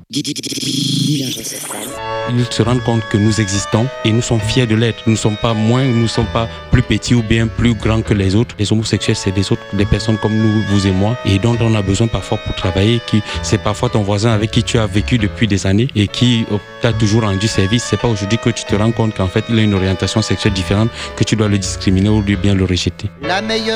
Ils se rendent compte que nous existons et nous sommes fiers de l'être. Nous ne sommes pas moins, nous ne sommes pas plus petits ou bien plus grands que les autres. Les homosexuels, c'est des personnes comme nous, vous et moi, et dont on a besoin parfois pour travailler. C'est parfois ton voisin avec qui tu as vécu depuis des années et qui t'a toujours rendu service. C'est pas aujourd'hui que tu te rends compte qu'en fait, il a une orientation sexuelle différente, que tu dois le discriminer ou bien le rejeter. La meilleure